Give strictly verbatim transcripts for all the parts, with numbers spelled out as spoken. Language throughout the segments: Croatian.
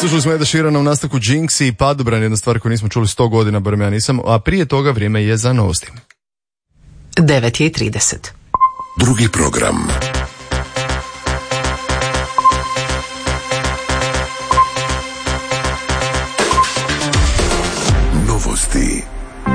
Slušali smo Eda Sheerana u nastavku Jinx i Padobran, jedna stvar koju nismo čuli sto godina, barem ja nisam, a prije toga vrijeme je za novosti. devet je i trideset. Drugi program. Novosti.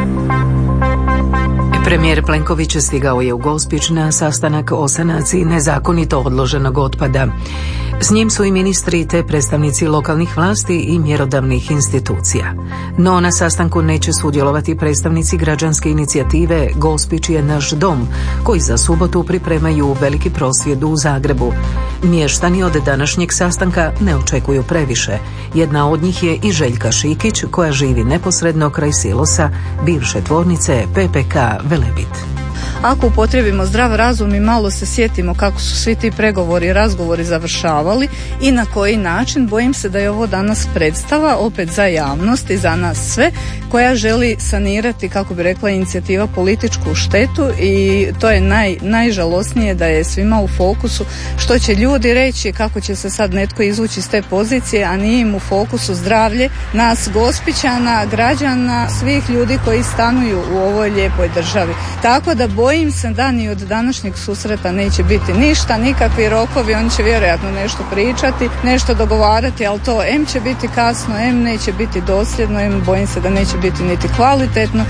Premijer Plenković stigao je u Gospić na sastanak o sanaciji nezakonito odloženog otpada. S njim su i ministri te predstavnici lokalnih vlasti i mjerodavnih institucija. No na sastanku neće sudjelovati predstavnici građanske inicijative Gospić je naš dom, koji za subotu pripremaju veliki prosvjed u Zagrebu. Mještani od današnjeg sastanka ne očekuju previše. Jedna od njih je i Željka Šikić, koja živi neposredno kraj silosa bivše tvornice P P K Velebit. Ako upotrijebimo zdrav razum i malo se sjetimo kako su svi ti pregovori i razgovori završavali i na koji način, bojim se da je ovo danas predstava opet za javnost i za nas sve, koja želi sanirati, kako bi rekla inicijativa, političku štetu, i to je naj, najžalosnije da je svima u fokusu što će ljudi reći, kako će se sad netko izvući iz te pozicije, a nije im u fokusu zdravlje nas Gospićana, građana, svih ljudi koji stanuju u ovoj lijepoj državi. Tako da bojim se da ni od današnjeg susreta neće biti ništa, nikakvi rokovi, oni će vjerojatno nešto pričati, nešto dogovarati, ali to em će biti kasno, em neće biti dosljedno, em bojim se da neće biti niti kvalitetno.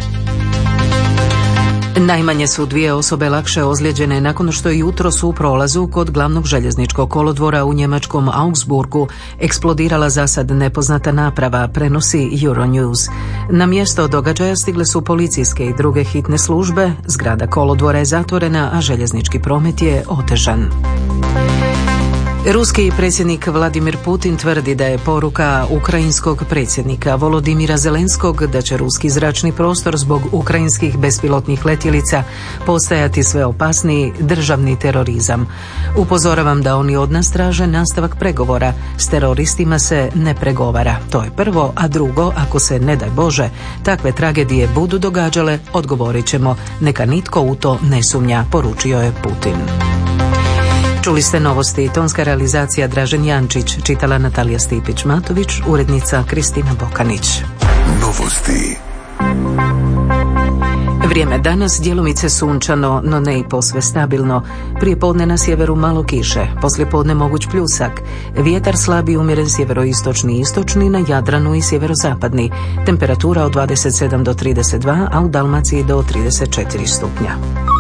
Najmanje su dvije osobe lakše ozlijeđene nakon što je jutros u prolazu kod glavnog željezničkog kolodvora u njemačkom Augsburgu eksplodirala zasad nepoznata naprava, prenosi Euronews. Na mjesto događaja stigle su policijske i druge hitne službe, zgrada kolodvora je zatvorena, a željeznički promet je otežan. Ruski predsjednik Vladimir Putin tvrdi da je poruka ukrajinskog predsjednika Volodimira Zelenskog da će ruski zračni prostor zbog ukrajinskih bespilotnih letjelica postajati sve opasniji državni terorizam. Upozoravam da oni od nas traže nastavak pregovora. S teroristima se ne pregovara. To je prvo, a drugo, ako se, ne daj Bože, takve tragedije budu događale, odgovorit ćemo. Neka nitko u to ne sumnja, poručio je Putin. Čuli ste novosti, tonska realizacija Dražen Jančić, čitala Natalija Stipić-Matović, urednica Kristina Bokanić. Novosti. Vrijeme danas djelomice sunčano, no ne i posve stabilno. Prije podne na sjeveru malo kiše, poslije podne moguć pljusak. Vjetar slabi umjeren sjeveroistočni i istočni, na Jadranu i sjeverozapadni. Temperatura od dvadeset sedam do trideset dva, a u Dalmaciji do trideset četiri stupnja.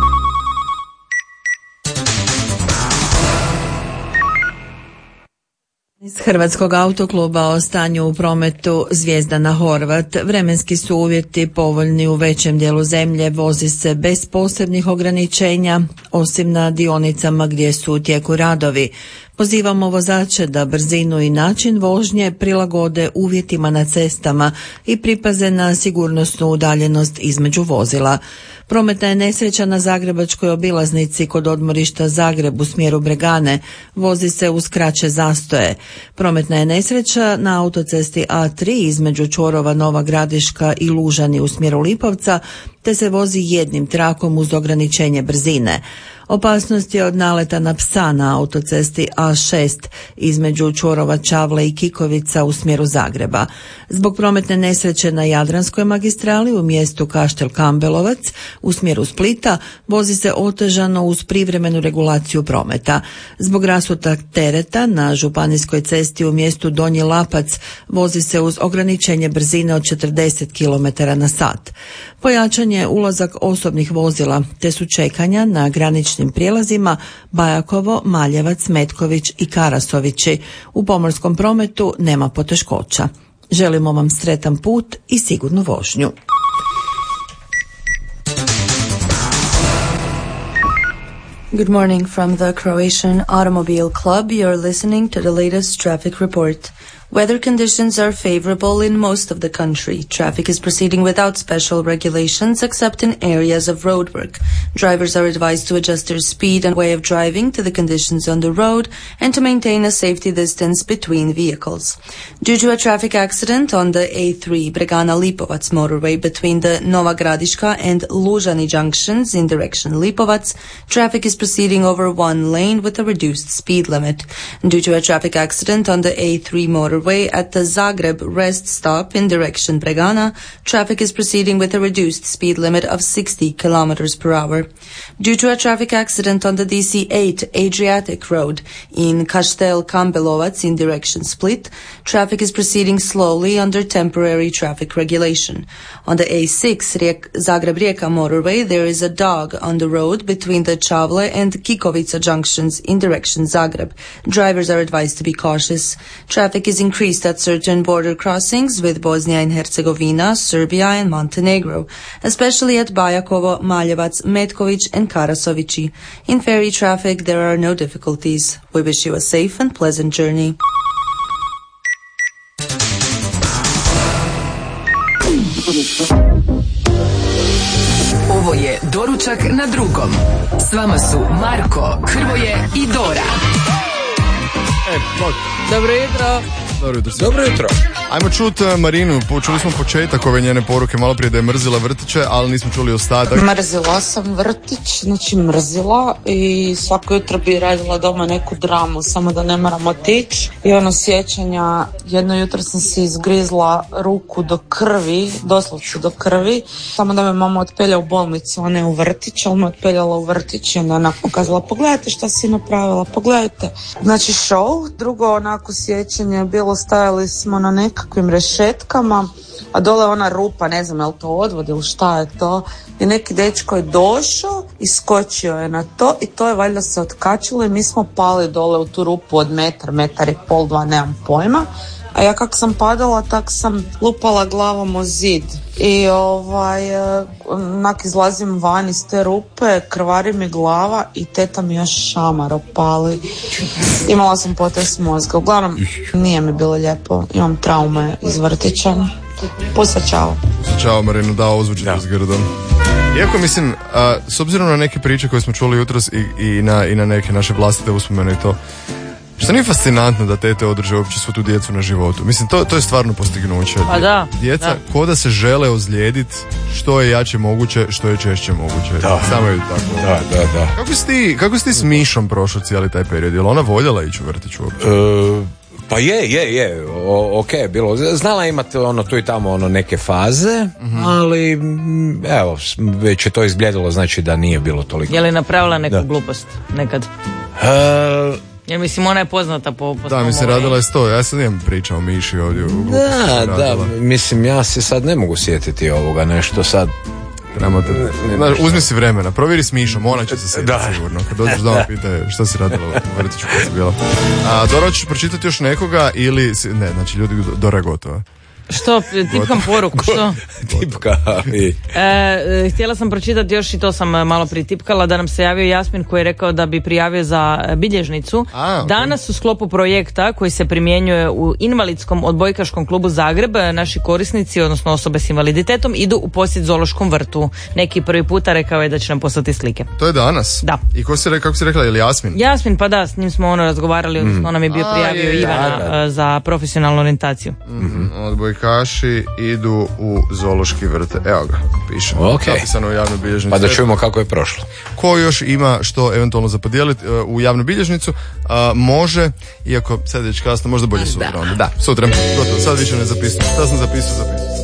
Iz Hrvatskog autokluba o stanju u prometu Zvijezdana Horvat. Vremenski su uvjeti povoljni u većem dijelu zemlje, vozi se bez posebnih ograničenja, osim na dionicama gdje su u tijeku radovi. Pozivamo vozače da brzinu i način vožnje prilagode uvjetima na cestama i pripaze na sigurnosnu udaljenost između vozila. Prometna je nesreća na zagrebačkoj obilaznici kod odmorišta Zagreb u smjeru Bregane. Vozi se uz kraće zastoje. Prometna je nesreća na autocesti A tri između čvorova Nova Gradiška i Lužani u smjeru Lipovca, te se vozi jednim trakom uz ograničenje brzine. Opasnost je od naleta na psa na autocesti A šest između čvorova Čavle i Kikovica u smjeru Zagreba. Zbog prometne nesreće na Jadranskoj magistrali u mjestu Kaštel Kambelovac u smjeru Splita vozi se otežano uz privremenu regulaciju prometa. Zbog rasuta tereta na županijskoj cesti u mjestu Donji Lapac vozi se uz ograničenje brzine od četrdeset kilometara na sat. Pojačan je ulazak osobnih vozila, te su čekanja na graničnim prijelazima Bajakovo, Maljevac, Metković i Karasovići. U pomorskom prometu nema poteškoća. Želimo vam sretan put i sigurnu vožnju. Good morning from the Croatian Automobile Club. You're listening to the latest traffic report. Weather conditions are favorable in most of the country. Traffic is proceeding without special regulations except in areas of roadwork. Drivers are advised to adjust their speed and way of driving to the conditions on the road and to maintain a safety distance between vehicles. Due to a traffic accident on the A three Bregana-Lipovac motorway between the Nova Gradiška and Lužani junctions in direction Lipovac, traffic is proceeding over one lane with a reduced speed limit. Due to a traffic accident on the A three motorway motorway at the Zagreb rest stop in direction Bregana, traffic is proceeding with a reduced speed limit of sixty kilometers per hour. Due to a traffic accident on the D C eight Adriatic Road in Kastel Kambelovac in direction Split, traffic is proceeding slowly under temporary traffic regulation. On the A six Zagreb-Rijeka motorway, there is a dog on the road between the Čavle and Kikovica junctions in direction Zagreb. Drivers are advised to be cautious. Traffic is increased at certain border crossings with Bosnia and Herzegovina, Serbia and Montenegro, especially at Bajakovo, Maljevac, Metković and Karasovići. In ferry traffic, there are no difficulties. We wish you a safe and pleasant journey. Ovo je Doručak na drugom. S vama su Marko, Hrvoje i Dora. E, Dobro jutro. Dobro jutro. Dobro jutro. Ajmo čuti Marinu, čuli smo početak ove njene poruke, malo prije da je mrzila vrtiće, ali nismo čuli ostatak. Mrzila sam vrtić, znači mrzila i svako jutro bi radila doma neku dramu, samo da ne moram otići. I ono sjećanja, jedno jutro sam si izgrizla ruku do krvi, doslovce do krvi, samo da me mama otpelja u bolnicu, a ne u vrtić, ali me otpeljala u vrtić i onda onako pokazala, pogledajte šta si napravila, pogledajte. Znači show, drugo onako sjećanje je bilo, stajali smo na nekakvim rešetkama, a dole ona rupa, ne znam je li to odvod ili šta je to, i neki dečko je došao, iskočio je na to i to je valjda se otkačilo i mi smo pali dole u tu rupu od metar, metar i pol, dva, nemam pojma. A ja kak sam padala, tak sam lupala glavom o zid. I ovaj, onak izlazim van iz te rupe, krvari mi glava i teta mi još šamar opali. Imala sam potres mozga. Uglavnom, nije mi bilo lijepo. Imam traume iz vrtića. Pusa, čao. Pusa, čao Marinu, da, ozvuči s grdom. Iako mislim, a, s obzirom na neke priče koje smo čuli jutros i, i, na, i na neke naše vlastite uspomene i to, što nije fascinantno da tete održe uopće svu tu djecu na životu? Mislim, to, to je stvarno postignuće. Pa da. Djeca, da. ko da se žele ozlijediti što je jače moguće, što je češće moguće. Da. Samo je tako. Da, da, da. Kako si ti, kako si ti s Mišom prošao cijeli taj period? Je li ona voljela ići u vrtić uopće? E, pa je, je, je. O, ok, bilo. Znala imate ono tu i tamo ono neke faze, mm-hmm. ali m, evo, već je to izbljedilo, znači da nije bilo toliko. Je li napravila neku da. glupost nekad? E, Jer mislim, ona je poznata po... po da, mi se radila je sto. Ja sad imam priča o Miši ovdje. U da, da, mislim, ja se sad ne mogu sjetiti ovoga nešto sad. Te, znaš, uzmi si vremena, provjeri s Mišom, ona će se sjetiti sigurno. Kad dođeš doma pitaj šta si radila u vrtiću kad si bila. A Dora, hoćeš pročitati još nekoga ili... Ne, znači ljudi, Dora je gotova. Što, tipkam poruku, što? Tipka. E, htjela sam pročitati još i to sam malo pritipkala, da nam se javio Jasmin koji je rekao da bi prijavio za bilježnicu. A, okay. Danas u sklopu projekta koji se primjenjuje u invalidskom odbojkaškom klubu Zagreb, naši korisnici, odnosno osobe s invaliditetom, idu u posjet zoološkom vrtu. Neki prvi puta rekao je da će nam poslati slike. To je danas? Da. I ko si, kako si rekla, je li Jasmin? Jasmin, pa da, s njim smo ono razgovarali, odnosno mm. ona mi je bio prijavio A, je, Ivana da, da. za profesionalnu orijentaciju. Mm-hmm. Odbojkaši idu u zoološki vrt. Evo ga, piše. Okay. Zapisano u javnoj bilježnici. Pa da čujemo kako je prošlo. Ko još ima što eventualno za podijeliti uh, u javnu bilježnicu, uh, može, iako sad već kasno, možda bolje sutra. Da, onda. Da sutra. Gotovo, sad više ne zapisujem. Sad sam zapisao, zapisao.